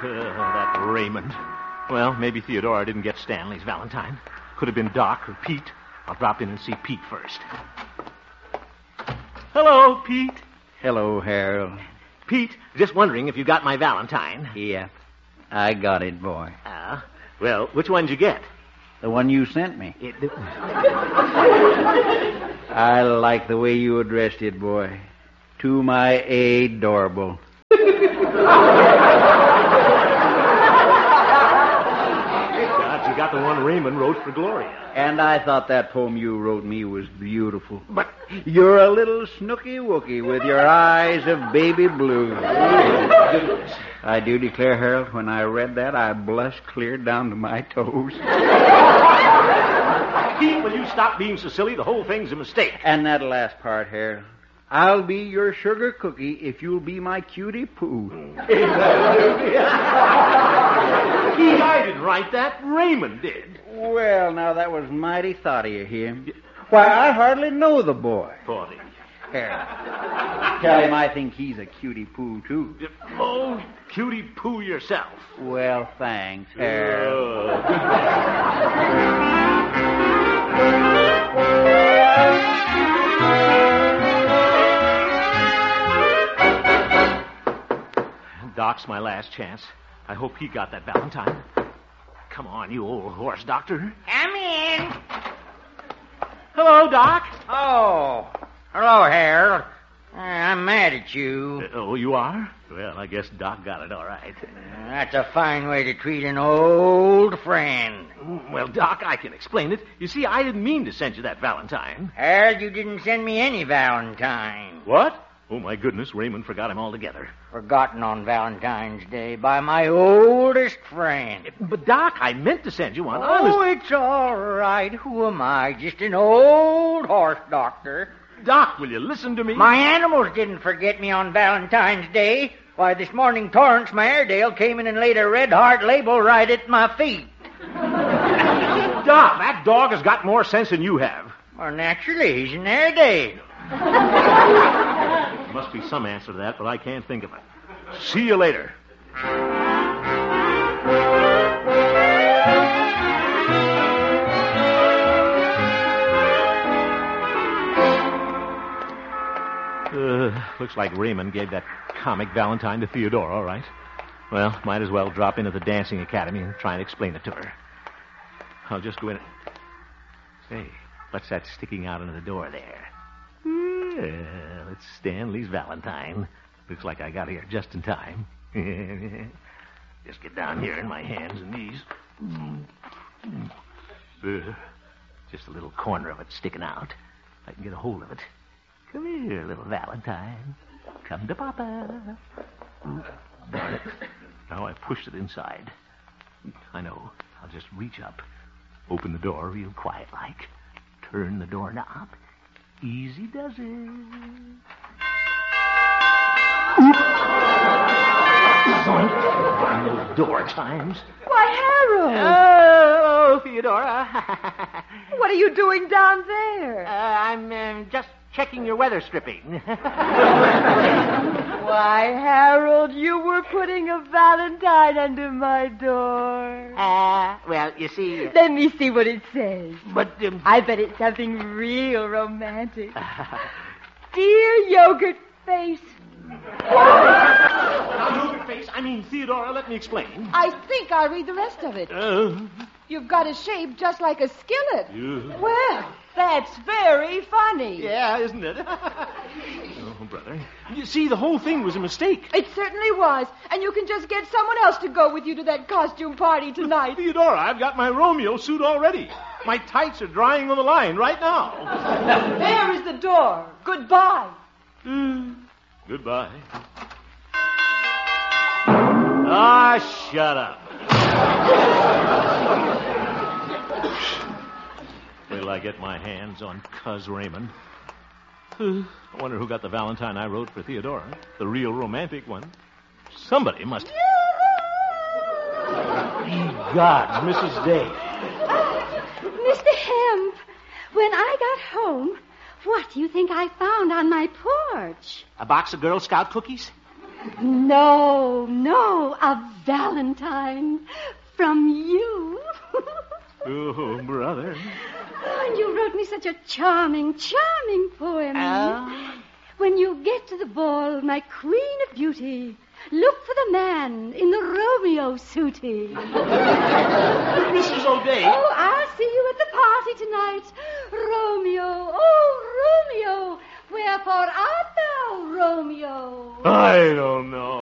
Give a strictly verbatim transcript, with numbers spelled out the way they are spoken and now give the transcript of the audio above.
that Raymond. Well, maybe Theodora didn't get Stanley's Valentine. Could have been Doc or Pete. I'll drop in and see Pete first. Hello, Pete. Hello, Harold. Pete, just wondering if you got my Valentine. Yeah, I got it, boy. Ah, well, which one did you get? The one you sent me. It... I like the way you addressed it, boy. To my adorable. God, you got the one Raymond wrote for Gloria. And I thought that poem you wrote me was beautiful. But you're a little snooky wookie with your eyes of baby blue. I do declare, Harold, when I read that, I blushed clear down to my toes. Pete, will you stop being so silly? The whole thing's a mistake. And that last part, Harold. I'll be your sugar cookie if you'll be my cutie poo. Pete, I didn't write that. Raymond did. Well, now, that was mighty thoughty of him. Why, I hardly know the boy. Thoughty. Harold, tell him I think he's a cutie poo, too. Oh, cutie poo yourself. Well, thanks, Harold. Doc's my last chance. I hope he got that Valentine. Come on, you old horse doctor. Come in. Hello, Doc. Oh, hello, Harold. Uh, I'm mad at you. Uh, oh, you are? Well, I guess Doc got it all right. Uh, that's a fine way to treat an old friend. Well, Doc, I can explain it. You see, I didn't mean to send you that Valentine. Harold, you didn't send me any Valentine. What? Oh, my goodness, Raymond forgot him altogether. Forgotten on Valentine's Day by my oldest friend. But, Doc, I meant to send you one. Oh, Honest. it's all right. Who am I? Just an old horse doctor. Doc, will you listen to me? My animals didn't forget me on Valentine's Day. Why, this morning Torrance, my Airedale, came in and laid a red heart label right at my feet. Doc, that dog has got more sense than you have. Well, naturally, he's an Airedale. There must be some answer to that, but I can't think of it. See you later. Uh, looks like Raymond gave that comic Valentine to Theodora, all right. Well, might as well drop in at the dancing academy and try and explain it to her. I'll just go in. Say, what's that sticking out into the door there? Well, it's Stanley's Valentine. Looks like I got here just in time. Just get down here in my hands and knees. Uh, just a little corner of it sticking out. I can get a hold of it. Come here, little Valentine. Come to Papa. Darn it. Now I pushed it inside. I know. I'll just reach up. Open the door real quiet-like. Turn the doorknob. Easy does it. Zoink. Darn those door chimes. Why, Harold! Oh, Theodora. What are you doing down there? Uh, I'm uh, just checking your weather stripping. Why, Harold, you were putting a Valentine under my door. Uh, well, you see... Uh, Let me see what it says. But, um... I bet it's something real romantic. Dear Yogurt Face. Now, Yogurt Face, I mean, Theodora, let me explain. I think I'll read the rest of it. Uh, You've got a shape just like a skillet. you... Well, that's very funny. Yeah, isn't it? Oh, brother. You see, the whole thing was a mistake. It certainly was. And you can just get someone else to go with you to that costume party tonight. Theodora, I've got my Romeo suit already. My tights are drying on the line right now. There is the door. Goodbye. Mm. Goodbye. Ah, shut up. Till I get my hands on Cuz Raymond. I wonder who got the Valentine I wrote for Theodora. The real romantic one. Somebody must... Ye gods, Missus Day. Mister Hemp, when I got home, what do you think I found on my porch? A box of Girl Scout cookies? No, no, a valentine from you. Oh, brother. Oh, and you wrote me such a charming, charming poem. Oh. When you get to the ball, my queen of beauty, look for the man in the Romeo suitie. Missus O'Day. Oh, I'll see you at the party tonight. Romeo, oh, Romeo, wherefore art thou, Romeo? I don't know.